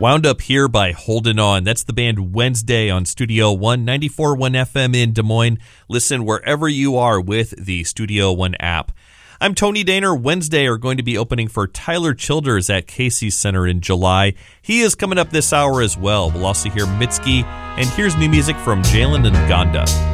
Wound Up Here by Holding On. That's the band Wednesday on Studio One, 94.1 FM in Des Moines. Listen wherever you are with the Studio One app. I'm Tony Daner. Wednesday are going to be opening for Tyler Childers at Casey's Center in July. He is coming up this hour as well. We'll also hear Mitski, and here's new music from Jalen and Gonda.